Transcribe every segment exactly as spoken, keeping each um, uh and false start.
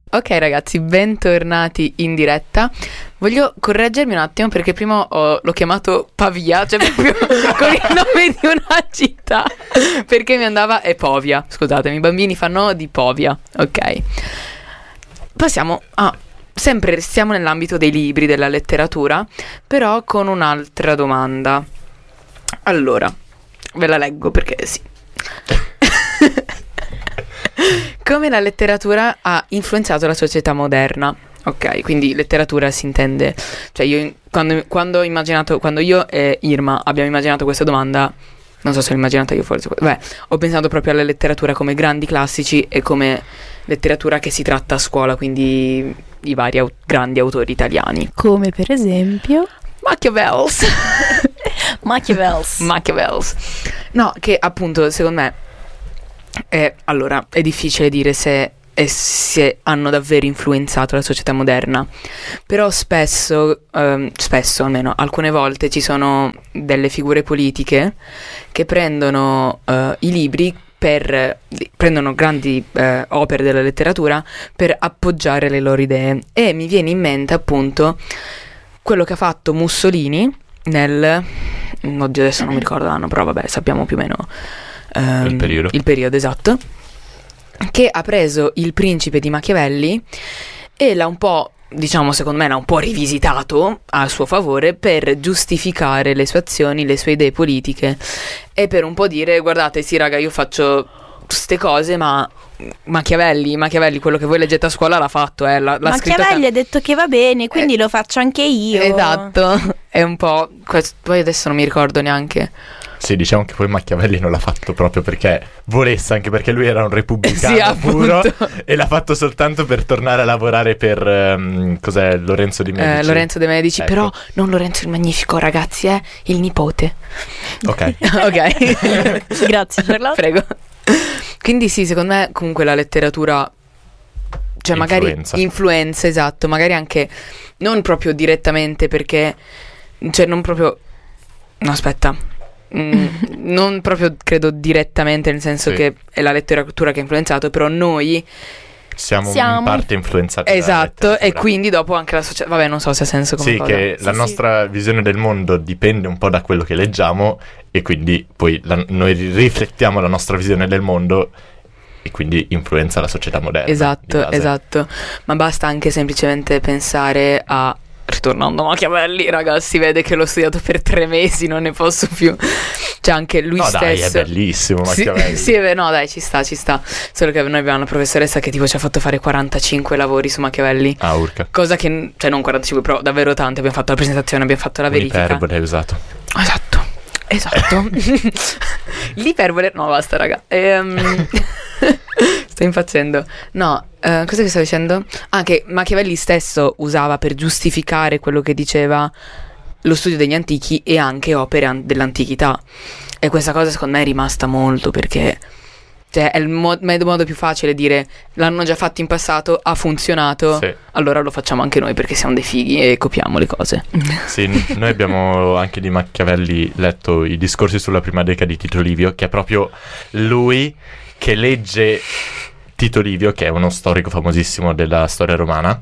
Ok ragazzi, bentornati in diretta. Voglio correggermi un attimo perché prima ho, l'ho chiamato Pavia, cioè proprio con il nome di una città, perché mi andava è Povia, scusatemi, i bambini fanno di Povia, ok. Passiamo a, sempre restiamo nell'ambito dei libri, della letteratura, però con un'altra domanda. Allora, ve la leggo perché sì. Come la letteratura ha influenzato la società moderna? Ok, quindi letteratura si intende, cioè io quando, quando ho immaginato, quando io e Irma abbiamo immaginato questa domanda, non so se l'ho immaginata io forse, beh, ho pensato proprio alla letteratura come grandi classici e come letteratura che si tratta a scuola, quindi i vari au- grandi autori italiani. Come per esempio? Machiavells. Machiavells. Machiavells. No, che appunto secondo me è, allora, è difficile dire se, e se hanno davvero influenzato la società moderna, però spesso, ehm, spesso almeno, alcune volte ci sono delle figure politiche che prendono eh, i libri per, prendono grandi eh, opere della letteratura per appoggiare le loro idee, e mi viene in mente appunto quello che ha fatto Mussolini nel, oddio adesso non mi ricordo l'anno, però vabbè sappiamo più o meno Um, il periodo il periodo esatto, che ha preso il Principe di Machiavelli e l'ha un po', diciamo secondo me l'ha un po' rivisitato a suo favore per giustificare le sue azioni, le sue idee politiche e per un po' dire guardate sì raga, io faccio queste cose ma Machiavelli, Machiavelli quello che voi leggete a scuola l'ha fatto, eh, l'ha, l'ha Machiavelli ca- ha detto che va bene, quindi eh, lo faccio anche io. Esatto, è un po' questo, poi adesso non mi ricordo neanche. Sì, diciamo che poi Machiavelli non l'ha fatto proprio perché volesse, anche perché lui era un repubblicano sì, puro e l'ha fatto soltanto per tornare a lavorare per um, cos'è Lorenzo di Medici. Eh, Lorenzo de' Medici, ecco. Però non Lorenzo il Magnifico, ragazzi, è il nipote. Ok. Ok. Grazie Charlotte. Prego. Quindi sì, secondo me comunque la letteratura, cioè magari Influenza. influenza, esatto, magari anche non proprio direttamente perché, cioè non proprio, no aspetta. Mm, non proprio credo direttamente, nel senso sì. che è la letteratura che ha influenzato, però noi siamo, siamo in parte influenzati esatto, e quindi dopo anche la società, vabbè non so se ha senso come sì, cosa. che sì, la sì. nostra visione del mondo dipende un po' da quello che leggiamo e quindi poi la, noi riflettiamo la nostra visione del mondo e quindi influenza la società moderna. Esatto, esatto, ma basta anche semplicemente pensare a, ritornando a Machiavelli, ragazzi, si vede che l'ho studiato per tre mesi, non ne posso più. Cioè anche lui no, stesso. dai, è bellissimo Machiavelli. Sì, sì, no, dai, ci sta, ci sta. Solo che noi abbiamo una professoressa che tipo ci ha fatto fare quarantacinque lavori su Machiavelli. Ah, urca. Cosa che, cioè non quarantacinque, però davvero tanti. Abbiamo fatto la presentazione, abbiamo fatto la verifica. L'iperbole hai usato. Esatto, esatto. L'iperbole, no, basta, raga. Ehm... Sto impazzendo. No, uh, cosa che stavo dicendo? Ah, che Machiavelli stesso usava per giustificare quello che diceva lo studio degli antichi e anche opere an- dell'antichità. E questa cosa secondo me è rimasta molto perché, cioè, è il mo- modo più facile dire l'hanno già fatto in passato, ha funzionato, sì. Allora lo facciamo anche noi perché siamo dei fighi e copiamo le cose. Sì, n- noi abbiamo anche di Machiavelli letto i discorsi sulla prima decade di Tito Livio, che è proprio lui che legge Tito Livio, che è uno storico famosissimo della storia romana,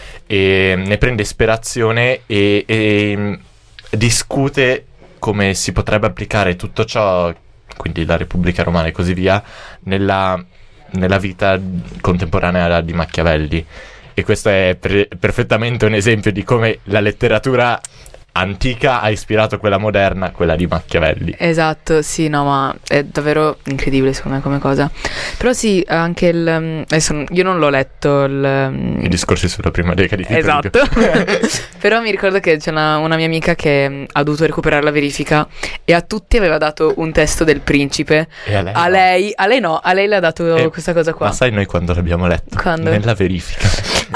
e ne prende ispirazione e, e discute come si potrebbe applicare tutto ciò, quindi la Repubblica Romana e così via, nella, nella vita contemporanea di Machiavelli. E questo è pre- perfettamente un esempio di come la letteratura antica ha ispirato quella moderna, quella di Machiavelli. Esatto, sì, no, ma è davvero incredibile secondo me come cosa. Però sì, anche il, adesso io non l'ho letto il, I discorsi sulla prima decade di Tito esatto. Livio. Però mi ricordo che c'è una, una mia amica che ha dovuto recuperare la verifica e a tutti aveva dato un testo del Principe. E a lei, a no. lei, a lei no, a lei le ha dato Eh, questa cosa qua. Ma sai noi quando l'abbiamo letto? Quando? Nella verifica.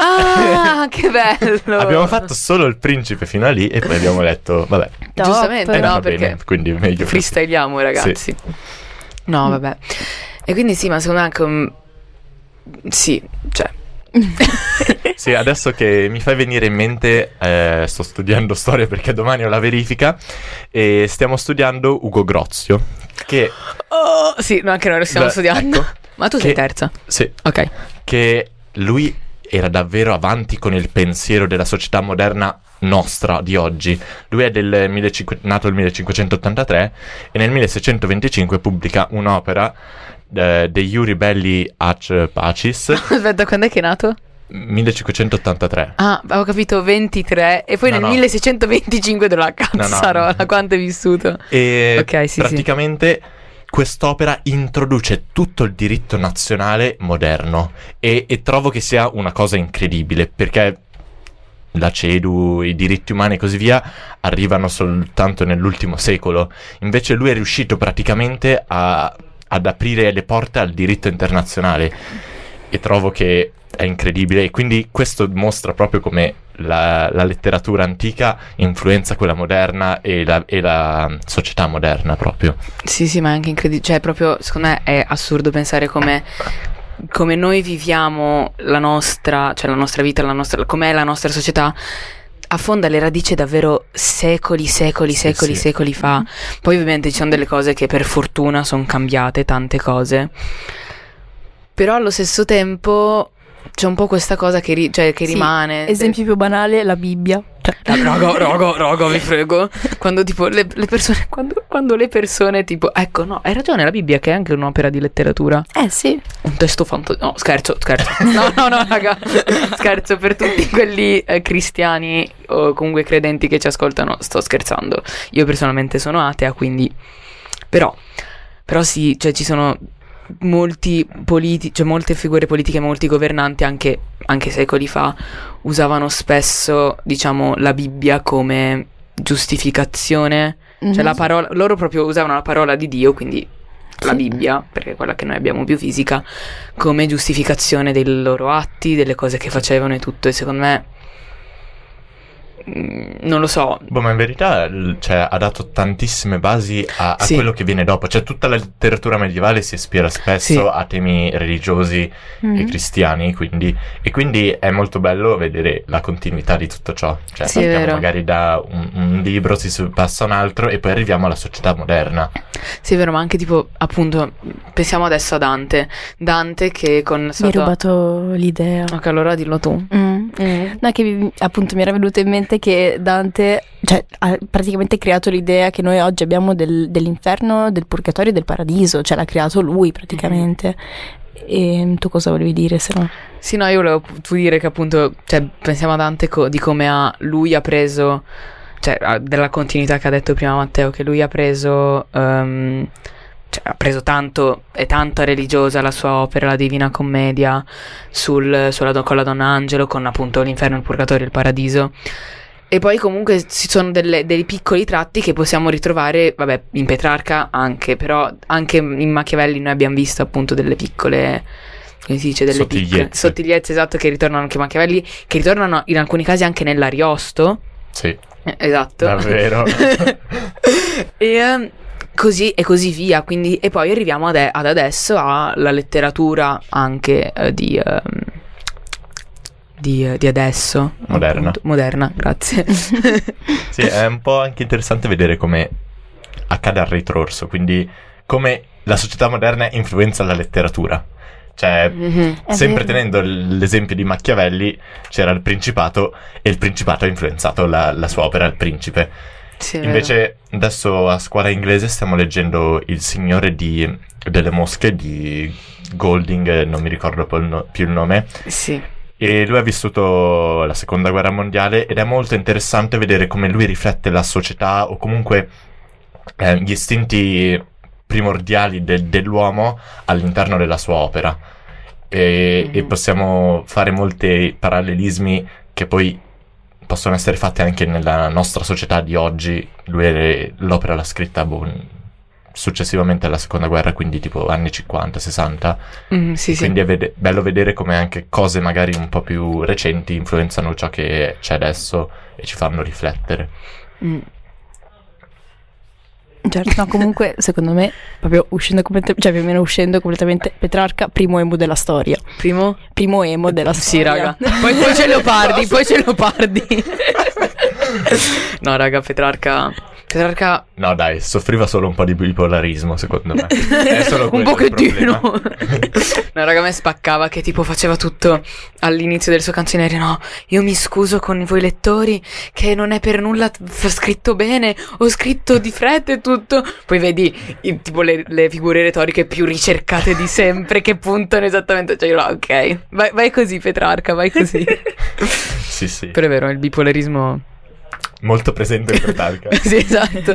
Ah, che bello. Abbiamo fatto solo il Principe fino a lì e poi abbiamo letto, vabbè, Top. Giustamente, eh, no, va perché bene, quindi meglio. freestyliamo, ragazzi. Sì. No, vabbè. E quindi sì, ma secondo me anche un... sì, cioè Sì, adesso che mi fai venire in mente, eh, sto studiando storia perché domani ho la verifica e stiamo studiando Ugo Grozio, che... oh, sì, no, anche noi lo stiamo Beh, studiando. ecco, Ma tu che- sei terza. Sì, Ok. che lui era davvero avanti con il pensiero della società moderna nostra di oggi. Lui è del millecinquecento, nato nel millecinquecentottantatré e nel milleseicentoventicinque pubblica un'opera eh, De Iuri Belli Ac Pacis. Aspetta, quando è che è nato? millecinquecentottantatré. Ah, avevo capito ventitré e poi No, nel no. milleseicentoventicinque dove la cazzarola, No, no. quanto è vissuto. E Ok, sì, praticamente quest'opera introduce tutto il diritto nazionale moderno e, e trovo che sia una cosa incredibile, perché la CEDU, i diritti umani e così via arrivano soltanto nell'ultimo secolo. Invece lui è riuscito praticamente a, ad aprire le porte al diritto internazionale e trovo che è incredibile, e quindi questo dimostra proprio come la, la letteratura antica influenza quella moderna e la, e la società moderna proprio. Sì, sì, ma è anche incredibile. Cioè, proprio, secondo me è assurdo pensare come, come noi viviamo la nostra, cioè la nostra vita, la nostra, com'è la nostra società, affonda le radici davvero secoli, secoli, Sì, secoli, sì. secoli fa. Poi ovviamente ci sono delle cose che per fortuna sono cambiate, tante cose. Però allo stesso tempo c'è un po' questa cosa che, ri- cioè, che Sì, rimane. Esempio più banale, la Bibbia. Cioè, Ah, Rogo, rogo, rogo, vi prego. Quando tipo le, le persone, quando, quando le persone tipo, ecco, no, hai ragione, la Bibbia che è anche un'opera di letteratura. eh sì. Un testo fantastico. No, scherzo, scherzo. No, no, no, raga. Scherzo per tutti quelli eh, cristiani o comunque credenti che ci ascoltano. Sto scherzando. Io personalmente sono atea, quindi. Però, però sì, cioè ci sono molti politici, cioè molte figure politiche, molti governanti anche, anche secoli fa usavano spesso, diciamo, la Bibbia come giustificazione. Mhm. Cioè la parola, loro proprio usavano la parola di Dio, quindi la Sì. Bibbia, perché è quella che noi abbiamo più fisica, come giustificazione dei loro atti, delle cose che facevano e tutto. E secondo me mm, non lo so. Boh, ma in verità l- cioè, ha dato tantissime basi a, a Sì. quello che viene dopo. Cioè, tutta la letteratura medievale si ispira spesso Sì. a temi religiosi Mhm. e cristiani, quindi, e quindi è molto bello vedere la continuità di tutto ciò. Cioè, Sì, è partiamo vero. magari da un, un libro, si su- passa a un altro e poi arriviamo alla società moderna. Sì, è vero, ma anche tipo, appunto, pensiamo adesso a Dante. Dante che con la Mi sua... hai rubato l'idea. Ok, allora dillo tu. Mm. Mm. No, che mi- appunto mi era venuto in mente che Dante, cioè, ha praticamente creato l'idea che noi oggi abbiamo del- dell'inferno, del purgatorio e del paradiso, cioè l'ha creato lui praticamente. E tu cosa volevi dire se no? Sì, no, io volevo tu dire che appunto, cioè, pensiamo a Dante co- di come ha, lui ha preso, cioè, ha- della continuità che ha detto prima Matteo, che lui ha preso, ehm, cioè, ha preso tanto, è tanta religiosa la sua opera, la Divina Commedia, sul, sulla, do- con la Donna Angelo, con appunto l'inferno, il purgatorio e il paradiso. E poi comunque ci sono delle- dei piccoli tratti che possiamo ritrovare, vabbè, in Petrarca anche, però anche in Machiavelli noi abbiamo visto appunto delle piccole, come si dice, delle Sottigliezze. piccole sottigliezze, esatto, che ritornano anche in Machiavelli, che ritornano in alcuni casi anche nell'Ariosto. Sì, Eh, esatto. davvero. e ehm, così e così via, quindi e poi arriviamo ad, ad adesso alla letteratura anche eh, di, ehm, di, eh, di adesso, Moderna. appunto. Moderna, grazie. Sì, è un po' anche interessante vedere come accade al ritorso, quindi come la società moderna influenza la letteratura. Cioè, Mhm. È sempre vero. tenendo l- l'esempio di Machiavelli, c'era il Principato e il Principato ha influenzato la, la sua opera, Il Principe. Sì, è vero. Invece adesso a scuola inglese stiamo leggendo Il Signore di- delle Mosche di Golding, non mi ricordo poi il no- più il nome, Sì. e lui ha vissuto la seconda guerra mondiale ed è molto interessante vedere come lui riflette la società o comunque eh, gli istinti primordiali de- dell'uomo all'interno della sua opera e, Mhm. e possiamo fare molti parallelismi che poi possono essere fatti anche nella nostra società di oggi. Lui è- l'opera l'ha scritta boh, successivamente alla seconda guerra, quindi tipo anni cinquanta sessanta. Mm, sì, sì. Quindi è vede- bello vedere come anche cose magari un po' più recenti influenzano ciò che c'è adesso e ci fanno riflettere. Mm. Certo, no, comunque secondo me proprio uscendo completamente, cioè più o meno uscendo completamente Petrarca, primo emo della storia. Primo? Primo emo della Sì, storia. raga. Poi, poi c'è Leopardi, poi c'è Leopardi. No, raga, Petrarca. Petrarca... No dai, soffriva solo un po' di bipolarismo, secondo me. È solo un quello il pochettino. problema. No, raga, a me spaccava che tipo faceva tutto all'inizio del suo canzoniere. No, io mi scuso con voi lettori che non è per nulla f- scritto bene, ho scritto di fretta e tutto. Poi vedi i- tipo le, le figure retoriche più ricercate di sempre che puntano esattamente. Cioè io là, ok, vai, vai così Petrarca, vai così. Sì, sì. Però è vero, il bipolarismo... Molto presente in Petrarca. Sì, esatto.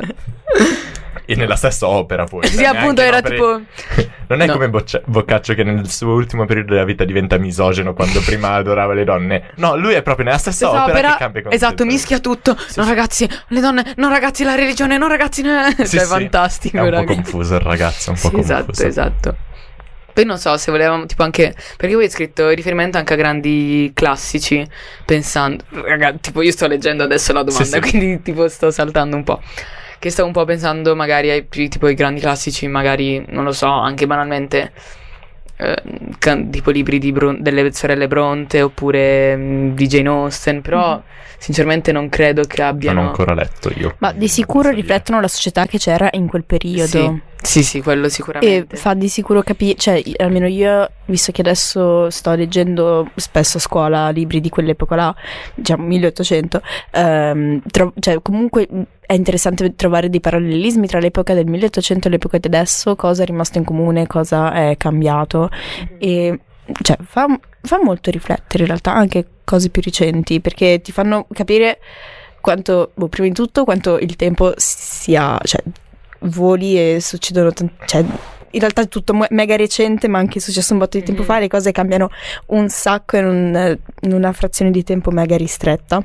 E nella stessa opera poi. Sì, cioè, appunto, neanche era opere- tipo... Non è No. come Boccia- Boccaccio che nel suo ultimo periodo della vita diventa misogeno quando prima adorava le donne. No, lui è proprio nella stessa Stessa opera, opera, che cambia concetto. esatto, mischia tutto. Sì, no sì. ragazzi, le donne, no ragazzi la religione, no ragazzi, no. Sì, Cioè è sì. fantastico, È un raga. po' confuso il ragazzo, un po' Sì, confuso. esatto, esatto. Poi non so se volevamo, tipo anche, perché voi avete scritto riferimento anche a grandi classici, pensando, raga, tipo io sto leggendo adesso la domanda, Sì, sì. quindi tipo sto saltando un po'. Che stavo un po' pensando magari ai più, tipo i grandi classici, magari, non lo so, anche banalmente, eh, can- tipo libri di Bron- delle sorelle Bronte, oppure mh, di Jane Austen, però sinceramente non credo che Non abbiano... ho ancora letto io. Ma di sicuro riflettono la società che c'era in quel periodo. Sì, sì, sì, quello E sicuramente. fa di sicuro capire, cioè i- almeno io, visto che adesso sto leggendo spesso a scuola libri di quell'epoca là, diciamo milleottocento, ehm, tro- cioè comunque mh, è interessante trovare dei parallelismi tra l'epoca del milleottocento e l'epoca di adesso, cosa è rimasto in comune, cosa è cambiato, e cioè fa, fa molto riflettere in realtà anche cose più recenti, perché ti fanno capire quanto, boh, prima di tutto, quanto il tempo sia, cioè voli e succedono tant- cioè in realtà è tutto mo- mega recente, ma anche è successo un botto di tempo Mhm. fa, le cose cambiano un sacco in, un- in una frazione di tempo mega ristretta,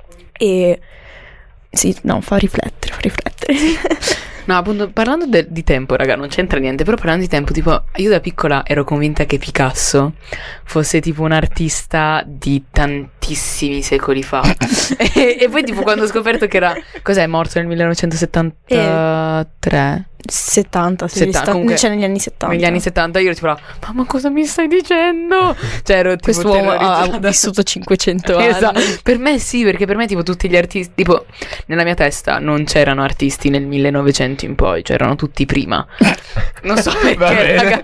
e sì, no, fa riflettere, fa riflettere. No, appunto, parlando de- di tempo, raga, non c'entra niente, però parlando di tempo, tipo, io da piccola ero convinta che Picasso fosse tipo un artista di tantissimi secoli fa. e, e poi tipo quando ho scoperto che era, cos'è, morto nel millenovecentosettantatré? settanta, sì, Setta- sta- comunque, cioè negli anni settanta. Negli anni settanta io ero tipo là, mamma cosa mi stai dicendo? Cioè ero tipo Quest'uomo ha, ha terrorizzata. vissuto cinquecento anni. Esatto. Per me sì, perché per me tipo tutti gli artisti, tipo nella mia testa non c'erano artisti nel millenovecento in poi, cioè erano tutti prima. Non so perché, Va bene. raga.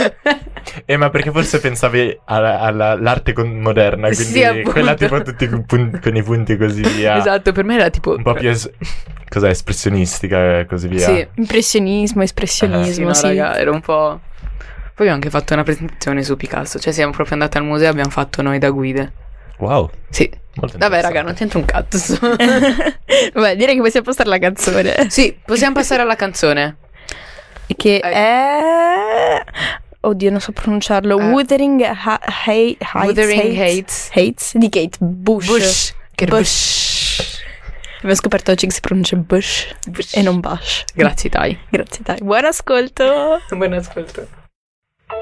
Eh, ma perché forse pensavi alla- alla- all'arte con- moderna, quindi Sì, appunto. quella tipo tutti con, pun- con i punti così via. Esatto, per me era tipo Un po' più es- cos'è, espressionistica e così via. Sì, Impressionismo, sì, espressionismo, no, sì. raga, era un po'. Poi abbiamo anche fatto una presentazione su Picasso, cioè siamo proprio andati al museo e abbiamo fatto noi da guide. Wow. Sì. Molto Vabbè, interessante. raga, non c'entra un cazzo. Vabbè, direi che possiamo passare la canzone. Sì, possiamo passare alla canzone. Che Eh. è... Oddio, non so pronunciarlo. Eh. Wuthering ha- Hei- Heights, Wuthering Heights. Heights. Heights di Kate Bush. Bush. Che Bush. Abbiamo scoperto oggi che si pronuncia Bush Bush. e non Bush. Grazie, dai. Grazie, dai. Buon ascolto. Buon ascolto.